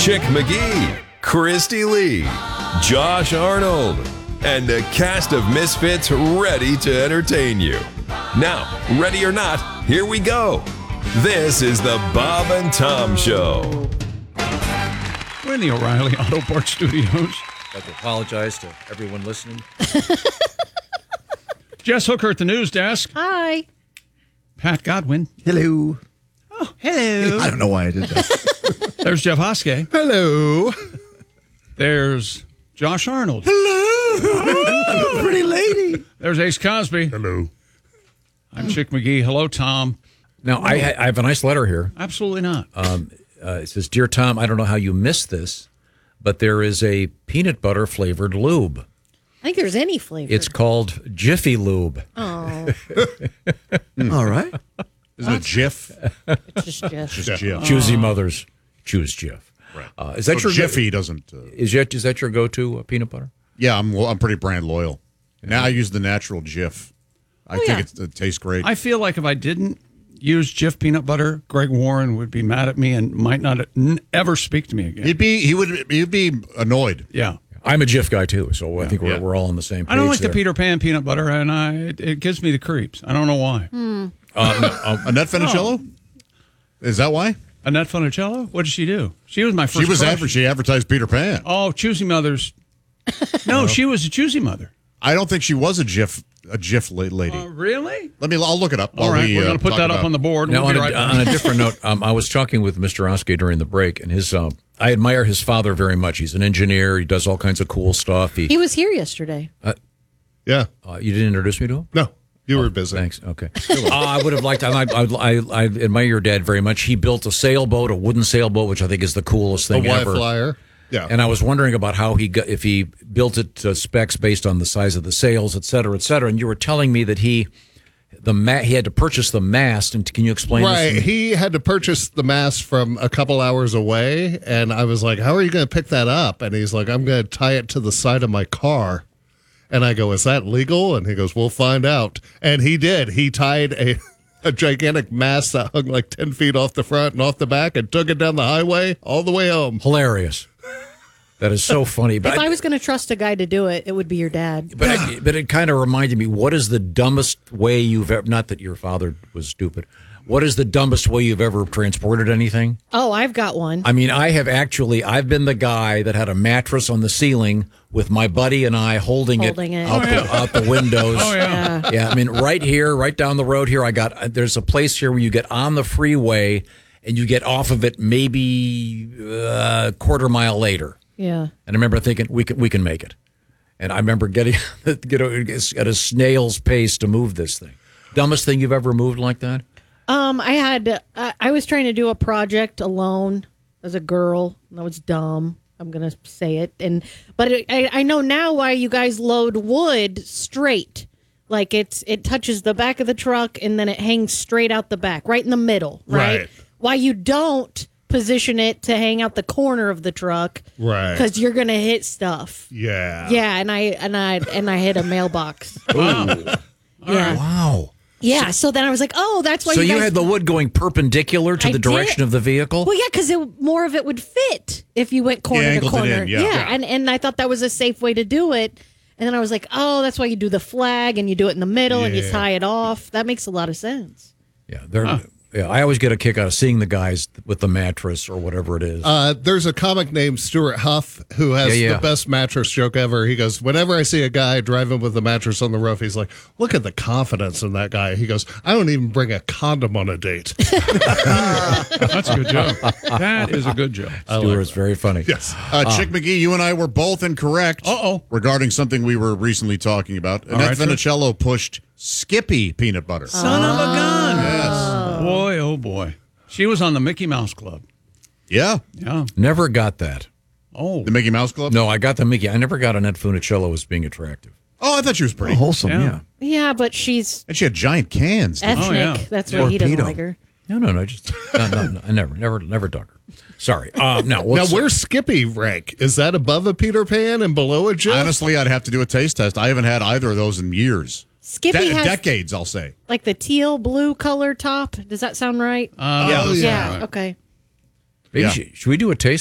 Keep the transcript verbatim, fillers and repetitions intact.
Chick McGee, Christy Lee, Josh Arnold, and a cast of misfits ready to entertain you. Now, ready or not, here we go. This is the Bob and Tom Show. We're in the O'Reilly Auto Parts Studios. I'd like to apologize to everyone listening. Jess Hooker at the news desk. Hi. Pat Godwin. Hello. Oh, hello. I don't know why I did that. There's Jeff Hoskey. Hello. There's Josh Arnold. Hello. Pretty lady. There's Ace Cosby. Hello. I'm Chick McGee. Hello, Tom. Now, I, ha- I have a nice letter here. Absolutely not. Um, uh, it says, Dear Tom, I don't know how you missed this, but there is a peanut butter flavored lube. I think there's any flavor. It's called Jiffy Lube. Oh, All right. Is it a Jif? it's just Jeff. Just Jif. Choosy mothers choose Jif. Right. Uh, is that So your Jiffy doesn't. Uh, Is that is that your go-to uh, peanut butter? yeah, I'm I'm pretty brand loyal. Now I use the natural Jif. I think yeah. it's, it tastes great. I feel like if I didn't use Jif peanut butter, Greg Warren would be mad at me and might not n- ever speak to me again. He'd be he would he'd be annoyed. Yeah. I'm a Jif guy too, so I think we're, Yeah. we're all on the same page. I don't like there. the Peter Pan peanut butter, and I it, it gives me the creeps. I don't know why. Hmm. Uh, no, uh, Annette Funicello? Is that why? Annette Funicello? What did she do? She was my first She was crush. adver- she advertised Peter Pan. Oh, Choosy Mothers. No, she was a Choosy Mother. I don't think she was a Jif a Jif la- lady. Uh, really? Let me. I'll look it up. All while right, we, we're uh, going to put talk that up about- on the board. Now, We'll on be a, right back. on a different note, um, I was talking with Mister Oskey during the break, and his um, I admire his father very much. He's an engineer. He does all kinds of cool stuff. He, He was here yesterday. Yeah. uh, you didn't introduce me to him? No, you were busy. Thanks. Okay. uh, I would have liked. I, I, I, I admire your dad very much. He built a sailboat, a wooden sailboat, which I think is the coolest A thing Y ever. flyer. Yeah. And I was wondering about how he got, if he built it to specs based on the size of the sails, et cetera, et cetera. And you were telling me that he the ma- he had to purchase the mast. And can you explain Right. this? He had to purchase the mast from a couple hours away. And I was like, how are you going to pick that up? And he's like, I'm going to tie it to the side of my car. And I go, is that legal? And he goes, we'll find out. And he did. He tied a, a gigantic mast that hung like ten feet off the front and off the back and took it down the highway all the way home. Hilarious. That is so funny. But If I- I was going to trust a guy to do it, it would be your dad. But I, but it kind of reminded me, what is the dumbest way you've ever, not that your father was stupid, what is the dumbest way you've ever transported anything? Oh, I've got one. I mean, I have actually, I've been the guy that had a mattress on the ceiling with my buddy and I holding, Holding it, it. Out, Oh, the, out the windows. Oh, yeah. Yeah. Yeah, I mean, right here, right down the road here, I got, there's a place here where you get on the freeway and you get off of it maybe uh, a quarter mile later. Yeah. And I remember thinking, we can we can make it. And I remember getting get a, at a snail's pace to move this thing. Dumbest thing you've ever moved like that? Um, I had, uh, I was trying to do a project alone as a girl. That was dumb. I'm going to say it. And, but it, I, I know now why you guys load wood straight. Like it's, it touches the back of the truck and then it hangs straight out the back, right in the middle, right? Right. Why you don't position it to hang out the corner of the truck. Right. Because you're going to hit stuff. Yeah. Yeah. And I, and I, and I hit a mailbox. Wow. Yeah. Wow. Yeah. So then I was like, oh, that's why So you you guys had the wood going perpendicular to I the direction did. of the vehicle? Well, yeah, because more of it would fit if you went corner to angled it corner. in, yeah. Yeah. and and I thought that was a safe way to do it. And then I was like, oh, that's why you do the flag and you do it in the middle and you Yeah. tie it off. That makes a lot of sense. Yeah, they're yeah, I always get a kick out of seeing the guys with the mattress or whatever it is. Uh, there's a comic named Stuart Huff who has Yeah, yeah. the best mattress joke ever. He goes, whenever I see a guy driving with a mattress on the roof, he's like, look at the confidence in that guy. He goes, I don't even bring a condom on a date. That's a good joke. That is a good joke. Stuart's very funny. Yes. Uh, Chick McGee, you and I were both incorrect Uh-oh. regarding something we were recently talking about. Annette right, sir. Funicello pushed Skippy peanut butter. Son of a gun. Yes. Boy, oh boy. She was on the Mickey Mouse Club. Yeah. Yeah. Never got that. Oh. The Mickey Mouse Club? No, I got the Mickey. I never got Annette Funicello as being attractive. Oh, I thought she was pretty. Wholesome, Yeah. Yeah, but she's And she had giant cans. didn't she? ethnic. yeah. That's why he doesn't Torpedo. like her. No, no, no. Just no, no, no, I never, never, never dug her. Sorry. Uh, now, Now, what's, where's Skippy rank? Is that above a Peter Pan and below a Jif? Honestly, I'd have to do a taste test. I haven't had either of those in years. Skippy De- has decades, I'll say. like the teal blue color top. Does that sound right? Uh, Yeah. yeah. right. Okay. maybe Yeah. she- should we do a taste